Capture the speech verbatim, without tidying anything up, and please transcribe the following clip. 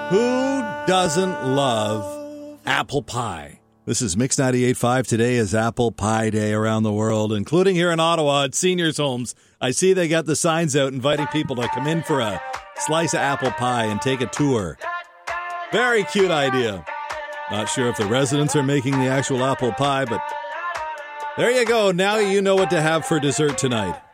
Who doesn't love apple pie? This is Mix ninety-eight point five. Today is Apple Pie Day around the world, including here in Ottawa at seniors' homes. I see they got the signs out inviting people to come in for a slice of apple pie and take a tour. Very cute idea. Not sure if the residents are making the actual apple pie, but there you go. Now you know what to have for dessert tonight.